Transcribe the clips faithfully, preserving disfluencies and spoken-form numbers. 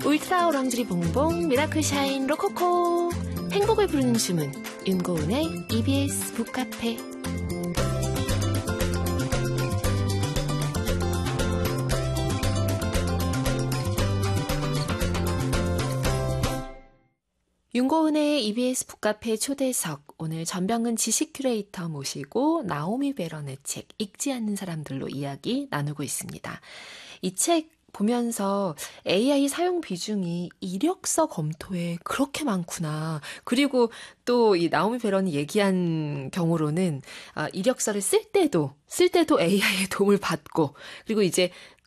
울트라 오랑지리 봉봉 미라클 샤인 로코코 행복을 부르는 주문 윤고은의 이비에스 북카페. 윤고은의 이비에스 북카페 초대석, 오늘 전병근 지식 큐레이터 모시고 나오미 베런의 책 읽지 않는 사람들로 이야기 나누고 있습니다. 이 책 보면서 에이아이 사용 비중이 이력서 검토에 그렇게 많구나. 그리고 또 이 나오미 베런이 얘기한 경우로는 아, 이력서를 쓸 때도 쓸 때도 에이아이의 도움을 받고, 그리고 이제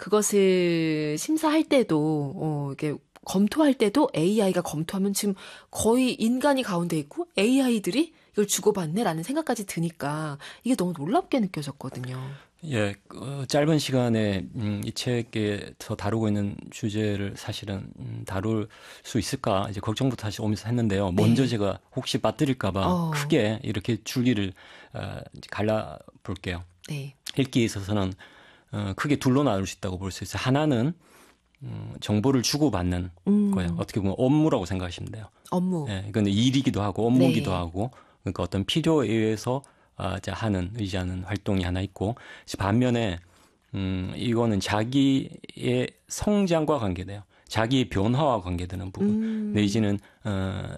그것을 심사할 때도 어, 이게 검토할 때도 에이아이가 검토하면 지금 거의 인간이 가운데 있고 에이아이들이 이걸 주고받네라는 생각까지 드니까 이게 너무 놀랍게 느껴졌거든요. 예, 어, 짧은 시간에 음, 이 책에서 다루고 있는 주제를 사실은 음, 다룰 수 있을까 이제 걱정부터 다시 오면서 했는데요. 먼저 네. 제가 혹시 빠뜨릴까봐 어. 크게 이렇게 줄기를 어, 갈라 볼게요. 네. 읽기에 있어서는 어, 크게 둘로 나눌 수 있다고 볼 수 있어요. 하나는 음, 정보를 주고받는 음. 거예요. 어떻게 보면 업무라고 생각하시면 돼요. 업무. 예, 이건 일이기도 하고 업무기도 네. 하고, 그러니까 어떤 필요에 의해서 아, 하는, 의지하는 활동이 하나 있고, 반면에 음, 이거는 자기의 성장과 관계돼요. 자기의 변화와 관계되는 부분. 음. 내지는 어,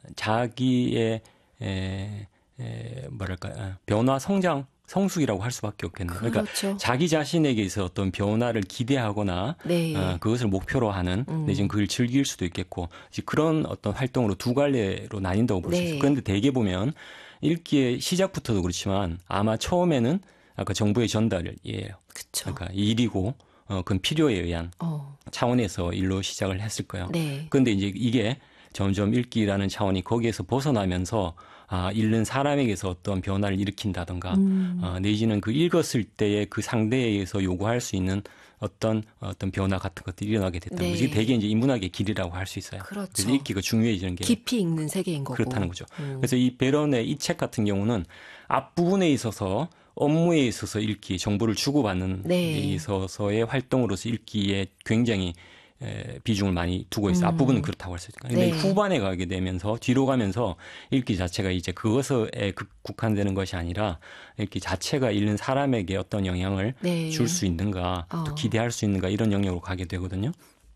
자기의 에, 에, 뭐랄까 변화, 성장, 성숙이라고 할 수밖에 없겠네요. 그렇죠. 그러니까 자기 자신에게서 어떤 변화를 기대하거나 네. 어, 그것을 목표로 하는, 음. 내지는 그걸 즐길 수도 있겠고, 그런 어떤 활동으로 두 갈래로 나뉜다고 볼 수 네. 있어요. 그런데 대개 보면 읽기의 시작부터도 그렇지만 아마 처음에는 아까 정보의 전달이에요. 그쵸. 그러니까 일이고 어, 그건 필요에 의한 어. 차원에서 일로 시작을 했을 거예요. 네. 그런데 이제 이게 점점 읽기라는 차원이 거기에서 벗어나면서 아, 읽는 사람에게서 어떤 변화를 일으킨다든가 음. 어, 내지는 그 읽었을 때의 그 상대에 의해서 요구할 수 있는 어떤 어떤 변화 같은 것들이 일어나게 됐다는 네. 거죠. 이게 대개 이제 인문학의 길이라고 할 수 있어요. 그렇죠. 그래서 읽기가 중요해지는 게 깊이 읽는 세계인 거고. 그렇다는 거죠. 음. 그래서 이 베런의 이 책 같은 경우는 앞부분에 있어서 업무에 있어서 읽기, 정보를 주고받는 데 네. 있어서의 활동으로서 읽기에 굉장히 에, 비중을 많이 두고 있어요. 음. 앞부분은 그렇다고 할 수 있어요. 그런데 네. 후반에 가게 되면서 뒤로 가면서 읽기 자체가 이제 그것에 국한되는 것이 아니라 읽기 자체가 읽는 사람에게 어떤 영향을 네. 줄 수 있는가, 어. 또 기대할 수 있는가, 이런 영역으로 가게 되거든요.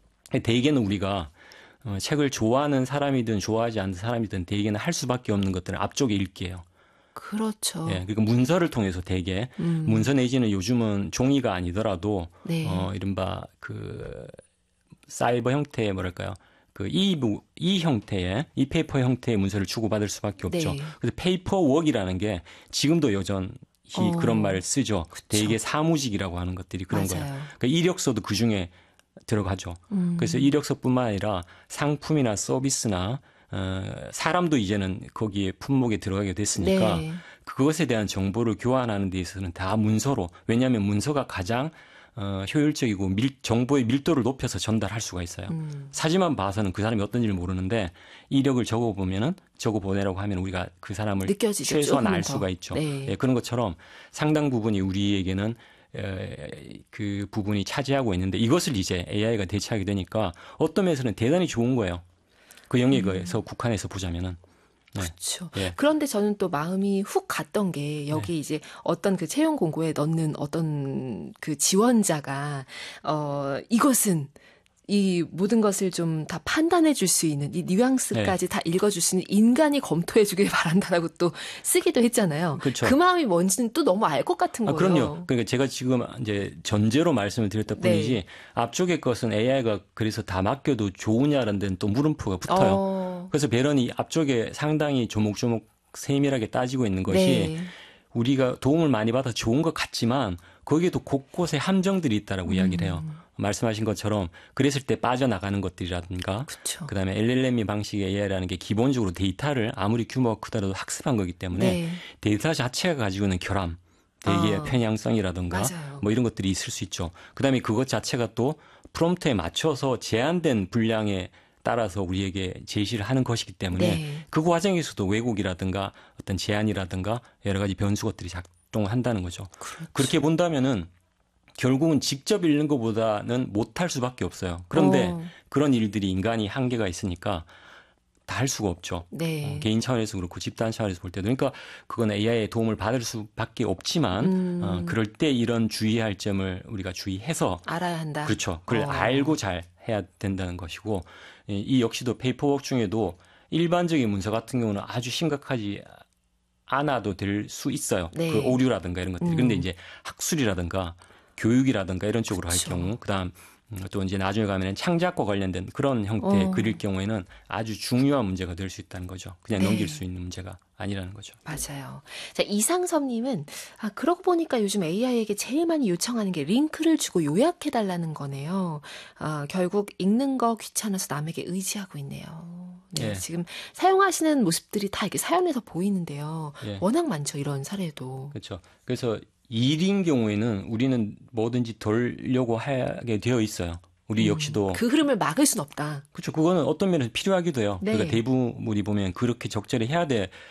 대개는 우리가 어, 책을 좋아하는 사람이든 좋아하지 않는 사람이든 대개는 할 수밖에 없는 것들은 앞쪽에 읽기예요. 그렇죠. 예, 그러니까 문서를 통해서 대개 음. 문서 내지는 요즘은 종이가 아니더라도 네. 어, 이른바 그 사이버 형태의 뭐랄까요, 그 이 이 형태의 이 페이퍼 형태의 문서를 주고받을 수밖에 없죠. 네. 그래서 페이퍼웍이라는 게 지금도 여전히 어. 그런 말을 쓰죠. 그쵸. 대개 사무직이라고 하는 것들이 그런 맞아요. 거예요. 그러니까 이력서도 그 중에 들어가죠. 음. 그래서 이력서뿐만 아니라 상품이나 서비스나 어, 사람도 이제는 거기에 품목에 들어가게 됐으니까 네. 그것에 대한 정보를 교환하는 데 있어서는 다 문서로, 왜냐하면 문서가 가장 어, 효율적이고 밀, 정보의 밀도를 높여서 전달할 수가 있어요. 음. 사진만 봐서는 그 사람이 어떤지를 모르는데 이력을 적어보면은 적어보내라고 하면 우리가 그 사람을 느껴지죠. 최소한 알 수가 있죠. 네. 예, 그런 것처럼 상당 부분이 우리에게는 에, 그 부분이 차지하고 있는데 이것을 이제 에이아이가 대체하게 되니까 어떤 면에서는 대단히 좋은 거예요. 그 영역에서 음. 국한해서 보자면은. 네. 그렇죠. 예. 그런데 저는 또 마음이 훅 갔던 게 여기 네. 이제 어떤 그 채용 공고에 넣는 어떤 그 지원자가 어 이것은 이 모든 것을 좀 다 판단해 줄 수 있는 이 뉘앙스까지 네. 다 읽어줄 수 있는 인간이 검토해 주길 바란다라고 또 쓰기도 했잖아요. 그렇죠. 그 마음이 뭔지는 또 너무 알 것 같은 아, 거예요. 그럼요. 그러니까 제가 지금 이제 전제로 말씀을 드렸다 뿐이지 네. 앞쪽의 것은 에이아이가 그래서 다 맡겨도 좋으냐라는 데는 또 물음표가 붙어요. 어. 그래서 베런이 앞쪽에 상당히 조목조목 세밀하게 따지고 있는 것이 네. 우리가 도움을 많이 받아 좋은 것 같지만 거기에도 곳곳에 함정들이 있다라고 음. 이야기를 해요. 말씀하신 것처럼 그랬을 때 빠져나가는 것들이라든가 그쵸. 그다음에 엘엘엠이 방식의 에이아이라는 게 기본적으로 데이터를 아무리 규모가 크더라도 학습한 거기 때문에 네. 데이터 자체가 가지고 있는 결함, 대기의 아. 편향성이라든가 맞아요. 뭐 이런 것들이 있을 수 있죠. 그다음에 그것 자체가 또 프롬프트에 맞춰서 제한된 분량에 따라서 우리에게 제시를 하는 것이기 때문에 네. 그 과정에서도 왜곡이라든가 어떤 제한이라든가 여러 가지 변수 것들이 작동한다는 거죠. 그렇죠. 그렇게 본다면은 결국은 직접 읽는 것보다는 못할 수밖에 없어요. 그런데 어. 그런 일들이 인간이 한계가 있으니까 다 할 수가 없죠. 네. 어, 개인 차원에서 그렇고 집단 차원에서 볼 때도. 그러니까 그건 에이아이의 도움을 받을 수밖에 없지만 음. 어, 그럴 때 이런 주의할 점을 우리가 주의해서 알아야 한다. 그렇죠. 그걸 어. 알고 잘 해야 된다는 것이고 이, 이 역시도 페이퍼워크 중에도 일반적인 문서 같은 경우는 아주 심각하지 않아도 될 수 있어요. 네. 그 오류라든가 이런 것들이. 음. 근데 이제 학술이라든가 교육이라든가 이런 쪽으로 그쵸. 할 경우 그다음 또 이제 나중에 가면은 창작과 관련된 그런 형태의 어. 글일 경우에는 아주 중요한 문제가 될 수 있다는 거죠. 그냥 네. 넘길 수 있는 문제가 아니라는 거죠. 맞아요. 자, 이상섭님은 아 그러고 보니까 요즘 에이아이에게 제일 많이 요청하는 게 링크를 주고 요약해달라는 거네요. 아, 결국 읽는 거 귀찮아서 남에게 의지하고 있네요. 네, 예. 지금 사용하시는 모습들이 다 이렇게 사연에서 보이는데요. 예. 워낙 많죠, 이런 사례도. 그렇죠. 그래서 일인 경우에는 우리는 뭐든지 돌려고 하게 되어 있어요. 우리 역시도 음, 그 흐름을 막을 순 없다. 그렇죠. 그거는 어떤 면에서 필요하기도 해요. 네. 그러니까 대부분이 보면 그렇게 적절히 해야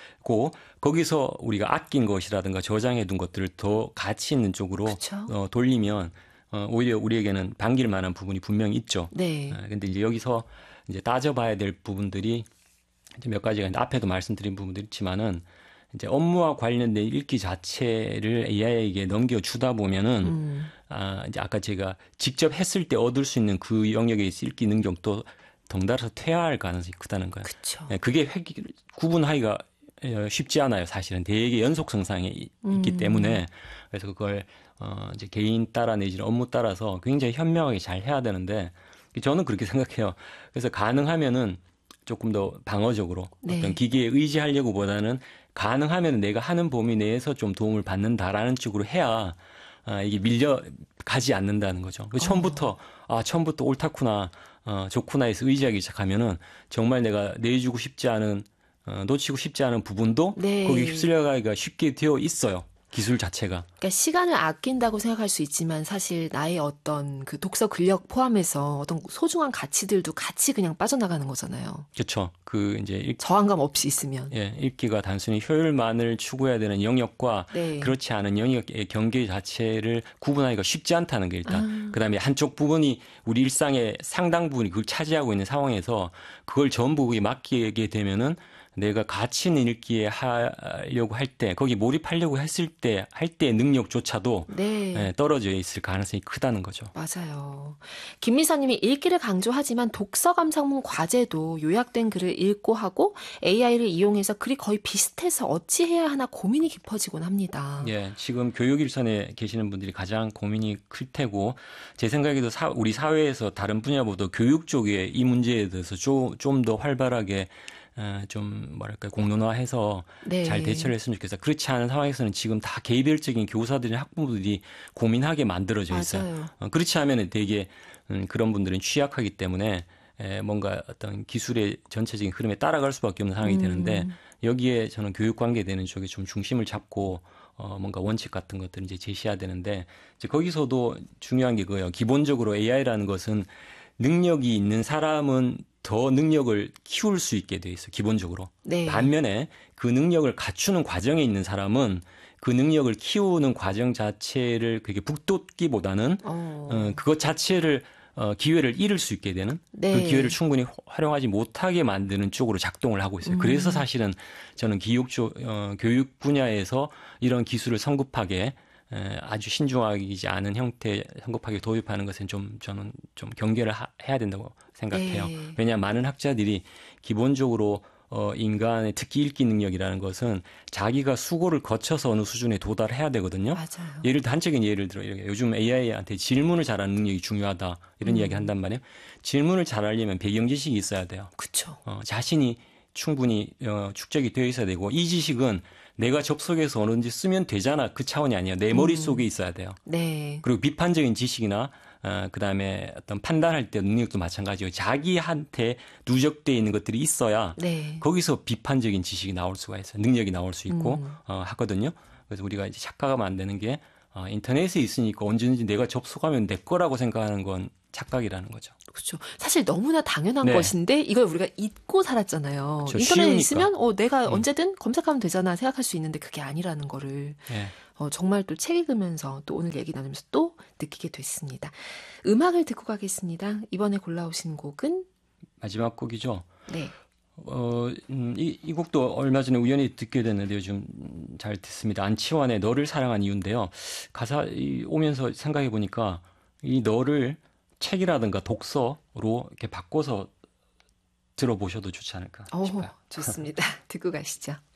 되고 거기서 우리가 아낀 것이라든가 저장해 둔 것들을 더 가치 있는 쪽으로 그쵸. 어, 돌리면 어, 오히려 우리에게는 반길 만한 부분이 분명히 있죠. 네. 아, 근데 이제 여기서 이제 따져봐야 될 부분들이 이제 몇 가지가 있는데 앞에도 말씀드린 부분들이 있지만은 이제 업무와 관련된 읽기 자체를 에이아이에게 넘겨주다 보면은 음. 아, 이제 아까 제가 직접 했을 때 얻을 수 있는 그 영역에 있어 읽기 능력도 덩달아서 퇴화할 가능성이 크다는 거예요. 그쵸. 예, 그게 획, 구분하기가 쉽지 않아요. 사실은 되게 연속성상에 있기 음. 때문에 그래서 그걸 어, 이제 개인 따라 내지는 업무 따라서 굉장히 현명하게 잘 해야 되는데 저는 그렇게 생각해요. 그래서 가능하면은 조금 더 방어적으로 네. 어떤 기계에 의지하려고 보다는 가능하면 내가 하는 범위 내에서 좀 도움을 받는다라는 쪽으로 해야 아, 이게 밀려 가지 않는다는 거죠. 그 처음부터 아 처음부터 옳다구나, 어, 좋구나 해서 의지하기 시작하면은 정말 내가 내주고 싶지 않은 어, 놓치고 싶지 않은 부분도 네. 거기 휩쓸려가기가 쉽게 되어 있어요. 기술 자체가. 그러니까 시간을 아낀다고 생각할 수 있지만 사실 나의 어떤 그 독서 근력 포함해서 어떤 소중한 가치들도 같이 그냥 빠져나가는 거잖아요. 그렇죠. 그 이제 읽, 저항감 없이 있으면. 예, 읽기가 단순히 효율만을 추구해야 되는 영역과 네. 그렇지 않은 영역의 경계 자체를 구분하기가 쉽지 않다는 게 일단. 아. 그다음에 한쪽 부분이 우리 일상의 상당 부분이 그걸 차지하고 있는 상황에서 그걸 전부 그게 맡기게 되면은 내가 가치 있는 읽기에 하려고 할 때 거기 몰입하려고 했을 때 할 때의 능력조차도 네. 예, 떨어져 있을 가능성이 크다는 거죠. 맞아요. 김미사님이 읽기를 강조하지만 독서 감상문 과제도 요약된 글을 읽고 하고 에이아이를 이용해서 글이 거의 비슷해서 어찌 해야 하나 고민이 깊어지곤 합니다. 예, 지금 교육 일선에 계시는 분들이 가장 고민이 클 테고 제 생각에도 사, 우리 사회에서 다른 분야보다 교육 쪽에 이 문제에 대해서 좀 더 활발하게 어, 좀 뭐랄까 공론화해서 네. 잘 대처를 했으면 좋겠어요. 그렇지 않은 상황에서는 지금 다 개별적인 교사들이나 학부모들이 고민하게 만들어져 있어요. 맞아요. 어, 그렇지 않으면 되게 음, 그런 분들은 취약하기 때문에 에, 뭔가 어떤 기술의 전체적인 흐름에 따라갈 수밖에 없는 상황이 음. 되는데 여기에 저는 교육 관계되는 쪽에 좀 중심을 잡고 어, 뭔가 원칙 같은 것들을 이제 제시해야 되는데 이제 거기서도 중요한 게 그거예요. 기본적으로 에이아이라는 것은 능력이 있는 사람은 더 능력을 키울 수 있게 돼 있어 기본적으로. 네. 반면에 그 능력을 갖추는 과정에 있는 사람은 그 능력을 키우는 과정 자체를 그게 북돋기보다는 어. 어, 그것 자체를 어, 기회를 잃을 수 있게 되는 네. 그 기회를 충분히 활용하지 못하게 만드는 쪽으로 작동을 하고 있어요. 음. 그래서 사실은 저는 교육 쪽 어, 교육 분야에서 이런 기술을 성급하게 에, 아주 신중하지 않은 형태 성급하게 도입하는 것은 좀 저는 좀 경계를 하, 해야 된다고 생각해요. 네. 왜냐하면 많은 학자들이 기본적으로 어, 인간의 특히 읽기 능력이라는 것은 자기가 수고를 거쳐서 어느 수준에 도달해야 되거든요. 맞아요. 예를 들어 단적인 예를 들어 이렇게 요즘 에이아이한테 질문을 잘하는 능력이 중요하다 이런 음. 이야기 한단 말이에요. 질문을 잘하려면 배경 지식이 있어야 돼요. 그렇죠. 어, 자신이 충분히 어, 축적이 되어 있어야 되고 이 지식은 내가 접속해서 어느든지 쓰면 되잖아 그 차원이 아니에요. 내 머릿속에 있어야 돼요. 네. 그리고 비판적인 지식이나 어, 그다음에 어떤 판단할 때 능력도 마찬가지고 자기한테 누적되어 있는 것들이 있어야 네. 거기서 비판적인 지식이 나올 수가 있어요. 능력이 나올 수 있고 음. 어, 하거든요. 그래서 우리가 이제 착각하면 안 되는 게 어, 인터넷에 있으니까 언제든지 내가 접속하면 내 거라고 생각하는 건 착각이라는 거죠. 그렇죠. 사실 너무나 당연한 네. 것인데 이걸 우리가 잊고 살았잖아요. 그렇죠. 인터넷에 쉬우니까. 있으면 어, 내가 음. 언제든 검색하면 되잖아 생각할 수 있는데 그게 아니라는 거를 네. 어, 정말 또 책 읽으면서 또 오늘 얘기 나누면서 또 느끼게 됐습니다. 음악을 듣고 가겠습니다. 이번에 골라오신 곡은? 마지막 곡이죠. 네. 어, 음, 이, 이 곡도 얼마 전에 우연히 듣게 됐는데 요즘 잘 듣습니다. 안치환의 너를 사랑한 이유인데요. 가사 이, 오면서 생각해 보니까 이 너를 책이라든가 독서로 이렇게 바꿔서 들어보셔도 좋지 않을까 싶어요. 오, 좋습니다. 듣고 가시죠.